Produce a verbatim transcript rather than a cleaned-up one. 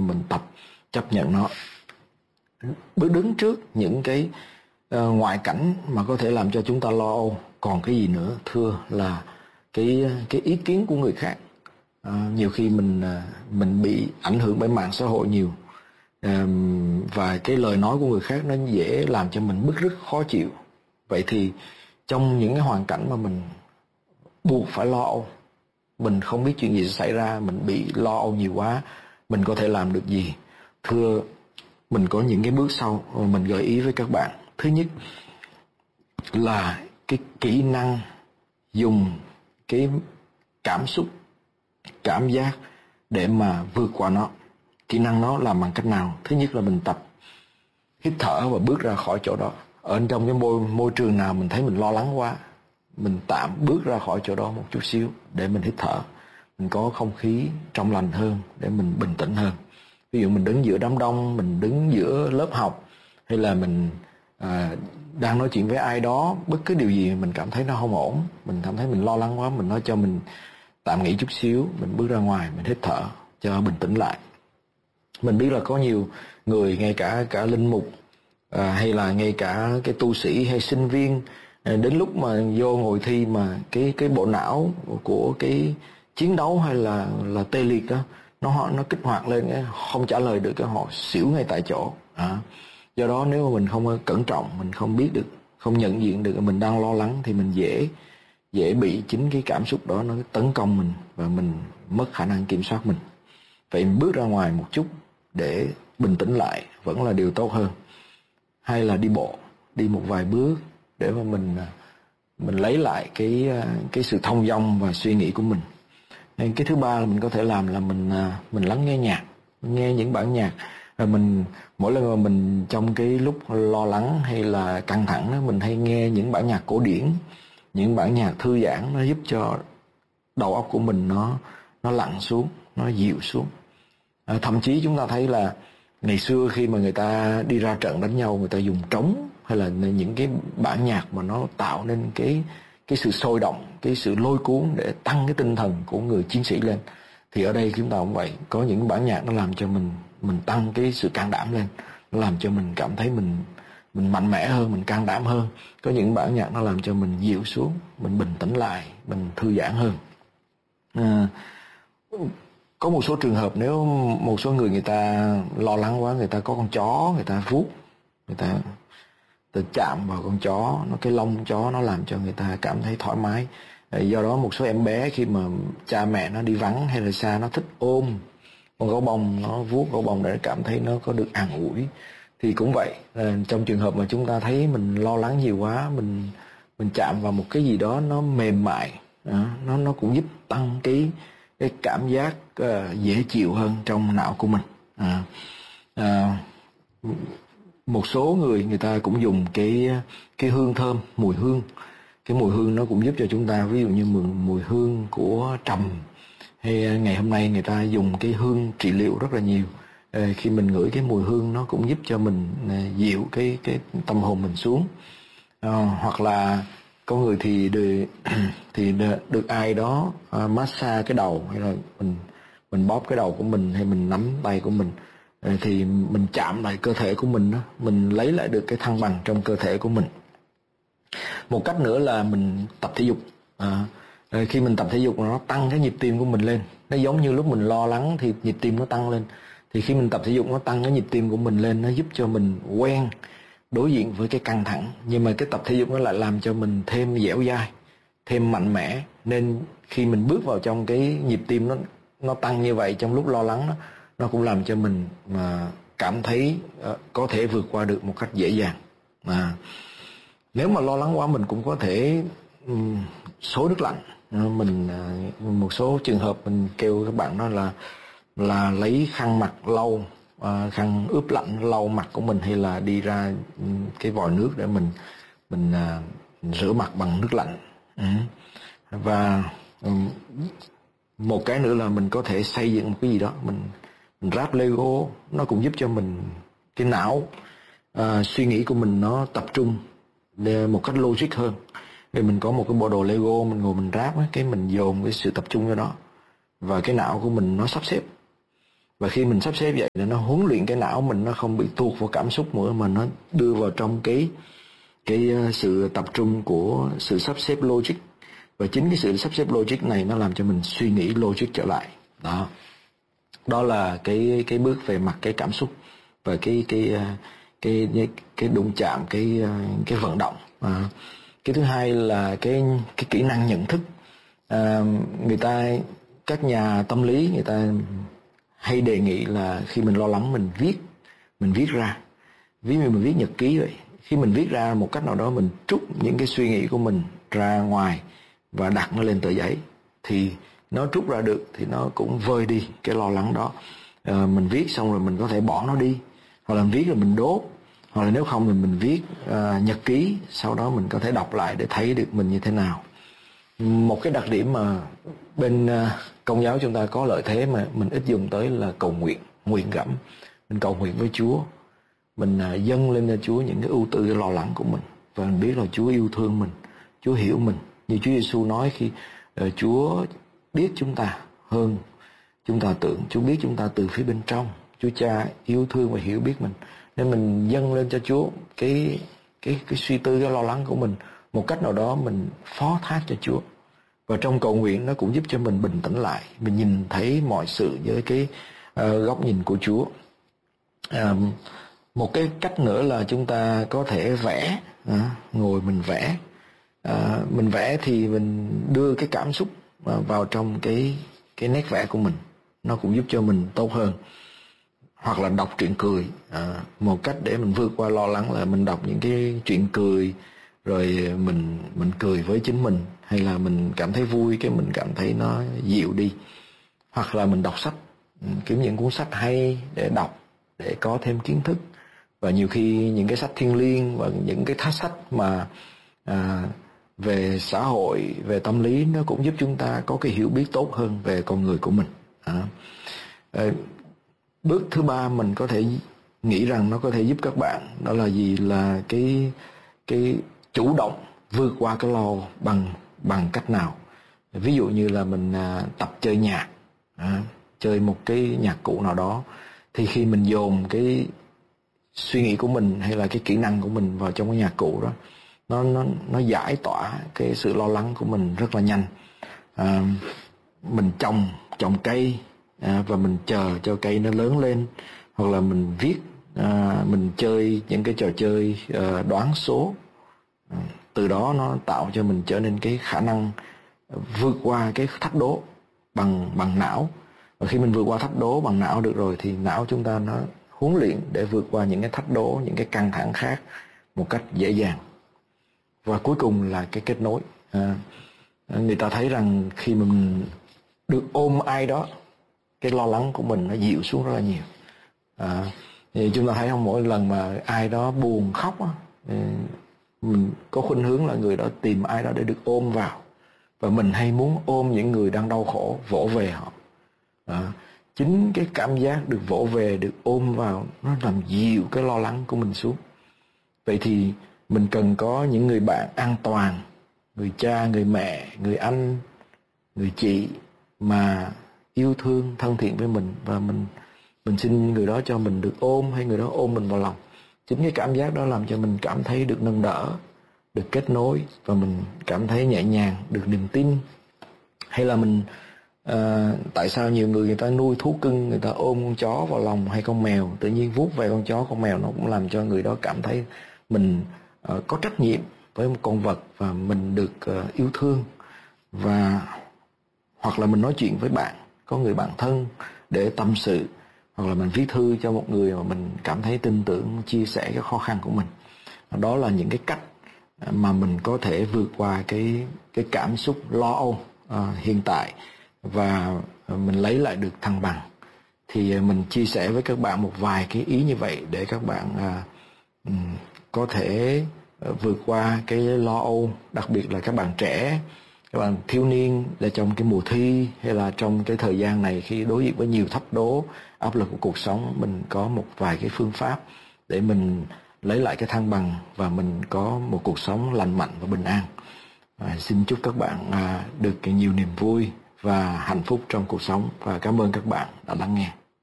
mình tập chấp nhận nó, bước đứng trước những cái uh, ngoại cảnh mà có thể làm cho chúng ta lo âu. Còn cái gì nữa? Thưa là cái cái ý kiến của người khác. Uh, nhiều khi mình uh, mình bị ảnh hưởng bởi mạng xã hội nhiều, uh, và cái lời nói của người khác nó dễ làm cho mình bứt rứt khó chịu. Vậy thì trong những cái hoàn cảnh mà mình buộc phải lo âu, mình không biết chuyện gì sẽ xảy ra, mình bị lo âu nhiều quá, mình có thể làm được gì? Thưa, mình có những cái bước sau mà mình gợi ý với các bạn. Thứ nhất là cái kỹ năng dùng cái cảm xúc, cảm giác để mà vượt qua nó. Kỹ năng nó làm bằng cách nào? Thứ nhất là mình tập hít thở và bước ra khỏi chỗ đó. Ở trong cái môi, môi trường nào mình thấy mình lo lắng quá, mình tạm bước ra khỏi chỗ đó một chút xíu để mình hít thở, mình có không khí trong lành hơn để mình bình tĩnh hơn. Ví dụ mình đứng giữa đám đông, mình đứng giữa lớp học, hay là mình à, đang nói chuyện với ai đó, bất cứ điều gì mình cảm thấy nó không ổn, mình cảm thấy mình lo lắng quá, mình nói cho mình tạm nghỉ chút xíu, mình bước ra ngoài, mình hít thở cho bình tĩnh lại. Mình biết là có nhiều người, ngay cả cả linh mục, à, hay là ngay cả cái tu sĩ hay sinh viên, à, đến lúc mà vô ngồi thi mà cái cái bộ não của cái chiến đấu hay là là tê liệt đó, nó nó kích hoạt lên, không trả lời được, cái họ xỉu ngay tại chỗ. À, do đó nếu mà mình không cẩn trọng, mình không biết được, không nhận diện được mình đang lo lắng, thì mình dễ dễ bị chính cái cảm xúc đó nó tấn công mình và mình mất khả năng kiểm soát mình. Vậy mình bước ra ngoài một chút để bình tĩnh lại vẫn là điều tốt hơn. Hay là đi bộ, đi một vài bước để mà mình mình lấy lại cái cái sự thông dong và suy nghĩ của mình. Cái thứ ba là mình có thể làm là mình mình lắng nghe nhạc, nghe những bản nhạc. Rồi mình mỗi lần mà mình trong cái lúc lo lắng hay là căng thẳng đó, mình hay nghe những bản nhạc cổ điển, những bản nhạc thư giãn, nó giúp cho đầu óc của mình nó nó lặng xuống, nó dịu xuống. À, thậm chí chúng ta thấy là ngày xưa khi mà người ta đi ra trận đánh nhau, người ta dùng trống hay là những cái bản nhạc mà nó tạo nên cái cái sự sôi động, cái sự lôi cuốn để tăng cái tinh thần của người chiến sĩ lên. Thì ở đây chúng ta cũng vậy, có những bản nhạc nó làm cho mình mình tăng cái sự can đảm lên, nó làm cho mình cảm thấy mình mình mạnh mẽ hơn, mình can đảm hơn. Có những bản nhạc nó làm cho mình dịu xuống, mình bình tĩnh lại, mình thư giãn hơn. À, có một số trường hợp nếu một số người người ta lo lắng quá, người ta có con chó, người ta vuốt, người ta, người ta chạm vào con chó, nó cái lông chó nó làm cho người ta cảm thấy thoải mái. Do đó một số em bé khi mà cha mẹ nó đi vắng hay là xa, nó thích ôm con gấu bông, nó vuốt gấu bông để cảm thấy nó có được an ủi. Thì cũng vậy, trong trường hợp mà chúng ta thấy mình lo lắng nhiều quá, mình mình chạm vào một cái gì đó nó mềm mại, nó nó cũng giúp tăng cái cái cảm giác uh, dễ chịu hơn trong não của mình. À, à, một số người người ta cũng dùng cái cái hương thơm, mùi hương. Cái mùi hương nó cũng giúp cho chúng ta, ví dụ như mùi, mùi hương của trầm, hay ngày hôm nay người ta dùng cái hương trị liệu rất là nhiều. À, khi mình ngửi cái mùi hương nó cũng giúp cho mình uh, dịu cái cái tâm hồn mình xuống. À, hoặc là có người thì được, thì được ai đó uh, massage cái đầu, hay là mình mình bóp cái đầu của mình, hay mình nắm tay của mình, uh, thì mình chạm lại cơ thể của mình đó, mình lấy lại được cái thăng bằng trong cơ thể của mình. Một cách nữa là mình tập thể dục. À, khi mình tập thể dục nó tăng cái nhịp tim của mình lên. Nó giống như lúc mình lo lắng thì nhịp tim nó tăng lên. Thì khi mình tập thể dục nó tăng cái nhịp tim của mình lên, nó giúp cho mình quen đối diện với cái căng thẳng. Nhưng mà cái tập thể dục nó lại làm cho mình thêm dẻo dai, thêm mạnh mẽ. Nên khi mình bước vào trong cái nhịp tim nó nó tăng như vậy trong lúc lo lắng đó, nó cũng làm cho mình mà cảm thấy uh, có thể vượt qua được một cách dễ dàng. À, nếu mà lo lắng quá mình cũng có thể um, xối nước lạnh. Uh, mình uh, một số trường hợp mình kêu các bạn đó là là lấy khăn mặt lau, uh, khăn ướp lạnh lau mặt của mình, hay là đi ra um, cái vòi nước để mình mình uh, rửa mặt bằng nước lạnh. Ừ. Và um, một cái nữa là mình có thể xây dựng một cái gì đó, mình mình ráp Lego, nó cũng giúp cho mình cái não uh, suy nghĩ của mình nó tập trung để một cách logic hơn. Để mình có một cái bộ đồ Lego, mình ngồi mình ráp ấy, cái mình dồn cái sự tập trung vào đó, và cái não của mình nó sắp xếp. Và khi mình sắp xếp vậy là nó huấn luyện cái não mình, nó không bị tuột vào cảm xúc nữa, mà nó đưa vào trong cái cái sự tập trung của sự sắp xếp logic. Và chính cái sự sắp xếp logic này nó làm cho mình suy nghĩ logic trở lại. Đó. Đó là cái cái bước về mặt cái cảm xúc và cái cái cái cái, cái đụng chạm, cái cái vận động. À, cái thứ hai là cái cái kỹ năng nhận thức. À, người ta các nhà tâm lý người ta hay đề nghị là khi mình lo lắng mình viết mình viết ra, ví dụ mình viết nhật ký vậy. Khi mình viết ra một cách nào đó, mình trút những cái suy nghĩ của mình ra ngoài và đặt nó lên tờ giấy, thì nó trút ra được thì nó cũng vơi đi cái lo lắng đó. À, mình viết xong rồi mình có thể bỏ nó đi, hoặc là mình viết rồi mình đốt, hoặc là nếu không thì mình viết uh, nhật ký, sau đó mình có thể đọc lại để thấy được mình như thế nào. Một cái đặc điểm mà bên uh, Công giáo chúng ta có lợi thế mà mình ít dùng tới là cầu nguyện, nguyện gẫm. Mình cầu nguyện với Chúa, mình uh, dâng lên cho Chúa những cái ưu tư, cái lo lắng của mình, và mình biết là Chúa yêu thương mình, Chúa hiểu mình. Như Chúa Giêsu nói khi uh, Chúa biết chúng ta hơn chúng ta tưởng, Chúa biết chúng ta từ phía bên trong. Chúa Cha yêu thương và hiểu biết mình, nên mình dâng lên cho Chúa cái cái cái suy tư, cái lo lắng của mình, một cách nào đó mình phó thác cho Chúa. Và trong cầu nguyện nó cũng giúp cho mình bình tĩnh lại, mình nhìn thấy mọi sự với cái uh, góc nhìn của Chúa. Uh, một cái cách nữa là chúng ta có thể vẽ, uh, ngồi mình vẽ. Uh, mình vẽ thì mình đưa cái cảm xúc uh, vào trong cái cái nét vẽ của mình, nó cũng giúp cho mình tốt hơn. Hoặc là đọc truyện cười, à, một cách để mình vượt qua lo lắng là mình đọc những cái chuyện cười, rồi mình mình cười với chính mình, hay là mình cảm thấy vui cái mình cảm thấy nó dịu đi. Hoặc là mình đọc sách, kiếm những cuốn sách hay để đọc, để có thêm kiến thức. Và nhiều khi những cái sách thiêng liêng và những cái thách sách mà à, về xã hội, về tâm lý, nó cũng giúp chúng ta có cái hiểu biết tốt hơn về con người của mình. À, à, bước thứ ba mình có thể nghĩ rằng nó có thể giúp các bạn, đó là gì? Là cái cái chủ động vượt qua cái lo bằng bằng cách nào? Ví dụ như là mình à, tập chơi nhạc, à, chơi một cái nhạc cụ nào đó, thì khi mình dồn cái suy nghĩ của mình hay là cái kỹ năng của mình vào trong cái nhạc cụ đó, nó nó nó giải tỏa cái sự lo lắng của mình rất là nhanh. À, mình trồng trồng cây, à, và mình chờ cho cây nó lớn lên, hoặc là mình viết, à, mình chơi những cái trò chơi à, đoán số. À, từ đó nó tạo cho mình trở nên cái khả năng vượt qua cái thách đố bằng bằng não. Và khi mình vượt qua thách đố bằng não được rồi, thì não chúng ta nó huấn luyện để vượt qua những cái thách đố, những cái căng thẳng khác một cách dễ dàng. Và cuối cùng là cái kết nối. À, người ta thấy rằng khi mình được ôm ai đó, cái lo lắng của mình nó dịu xuống rất là nhiều. À, thì chúng ta thấy không, mỗi lần mà ai đó buồn khóc á, mình có khuynh hướng là người đó tìm ai đó để được ôm vào, và mình hay muốn ôm những người đang đau khổ, vỗ về họ. À, chính cái cảm giác được vỗ về, được ôm vào, nó làm dịu cái lo lắng của mình xuống. Vậy thì mình cần có những người bạn an toàn, người cha, người mẹ, người anh, người chị mà yêu thương, thân thiện với mình, và mình mình xin người đó cho mình được ôm, hay người đó ôm mình vào lòng. Chính cái cảm giác đó làm cho mình cảm thấy được nâng đỡ, được kết nối, và mình cảm thấy nhẹ nhàng, được niềm tin. Hay là mình à, tại sao nhiều người người ta nuôi thú cưng, người ta ôm con chó vào lòng hay con mèo, tự nhiên vuốt về con chó, con mèo, nó cũng làm cho người đó cảm thấy mình à, có trách nhiệm với một con vật, và mình được à, yêu thương. Và hoặc là mình nói chuyện với bạn, có người bạn thân để tâm sự, hoặc là mình viết thư cho một người mà mình cảm thấy tin tưởng, chia sẻ cái khó khăn của mình. Đó là những cái cách mà mình có thể vượt qua cái cái cảm xúc lo âu à, hiện tại, và mình lấy lại được thăng bằng. Thì mình chia sẻ với các bạn một vài cái ý như vậy để các bạn à, có thể vượt qua cái lo âu, đặc biệt là các bạn trẻ, các bạn thiếu niên, là trong cái mùa thi hay là trong cái thời gian này khi đối diện với nhiều thách đố, áp lực của cuộc sống, mình có một vài cái phương pháp để mình lấy lại cái thăng bằng và mình có một cuộc sống lành mạnh và bình an. À, xin chúc các bạn à, được nhiều niềm vui và hạnh phúc trong cuộc sống, và cảm ơn các bạn đã lắng nghe.